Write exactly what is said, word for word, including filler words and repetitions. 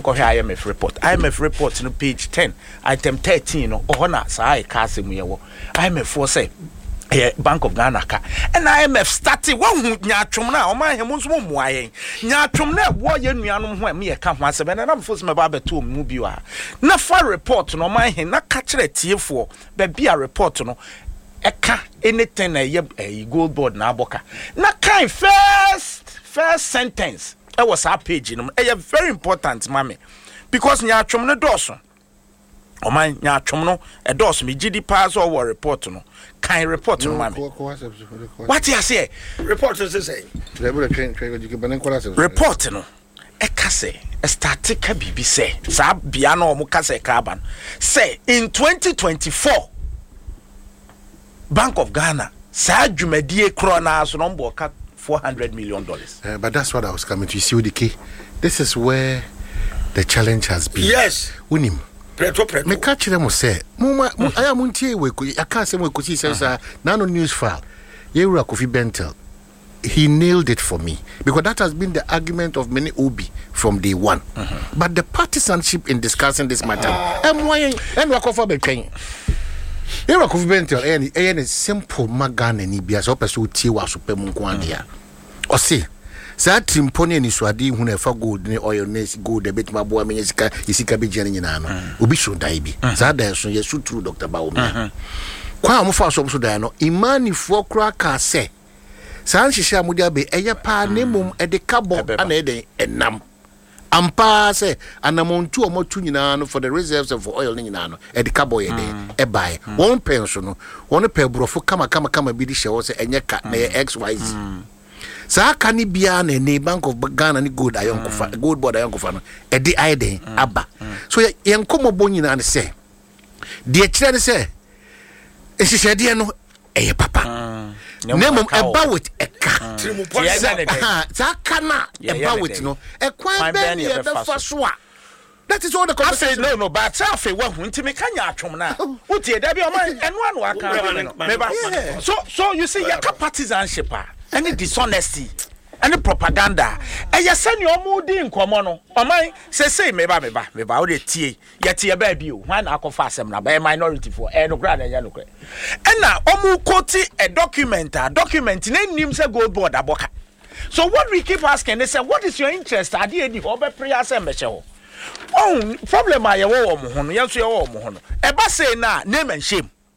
kohe I M F report. I M F report no page ten, item thirteen no ohona sa ai ka asem ye wo. I M F for say eh Bank of Ghana ka. And I M F started one hu nyatwom na o man hemu so mu ayen. Nyatwom na wo ye nuanom ho am ye ka ho asem na na fo so me ba beto mu bi wa. Na fa report no man he na ka kire tiefo be bia report no eka anything na ye uh, gold board na aboka na kind first first sentence e was our page no e very important mama because nya atwom no doso o man nya atwom no e doso me gidi pass or report no kind report no mama what you say report is say report no e ka say e start ka bibi say sa bia na o mo ka say ka ban say in twenty twenty-four Bank of Ghana, sa dwumadie kro na so no mbo ka four hundred million dollars. Uh, but that's what I was coming to. You see, Udike, this is where the challenge has been. Yes. Unim. Preto preto. Me catch them say, Muma, I am untie we I can't say we could see says nano news file. Yewura Kofi Bentel. He nailed it for me because that has been the argument of many Obi from day one. Mm-hmm. But the partisanship in discussing this matter, and why and we cover between. Era Kofi Bentel any any simple magana ni bia so person tie wa so pem nko ade o se sa trimpone ni suade hu na fa gold ni oil ni gold e betima bo amenye sika isika be jene nyina no obi show dai bi sa da so ye su true Doctor Baomi kwa mo fa so so dai no imani fo kra ka se sa nhihye amudi abe eye pa na mum e de kabo ana e de enam ampa se anamontu omotu nyina no for the reserves of oil nyina no e de cabo ye de e buy one pension no one pe brofo kama kama kama bi di hye wo se enye ka na X Y Z sa ka ni bia na ne Bank of Ghana ni gold ayon ko fa gold board ayon ko fa no e de ai den aba so ye nkomo bo nyina ne se de kire ne se e hye de no e papa Nemo eba with eka Zakana eba with no e kwan ben ye be fa so a that is all the conversation. No no but afi wa hu ntimi kanya atwom na utie da bi o man enu anu aka so so you see your partisanship any dishonesty any propaganda e ye sani omo di nkomo no o man say say meba meba meba o de tie ye tie ba bi o hwan akofa asem na ba minority for e no gra na ya no kra e na omo quote a document a document na nim say gold board aboka so what we keep asking they say what is your interest ade edi ho be prayer asem be che ho oh problem aye wo wo mo ho no ye so ye wo mo ho no e ba say na name and shame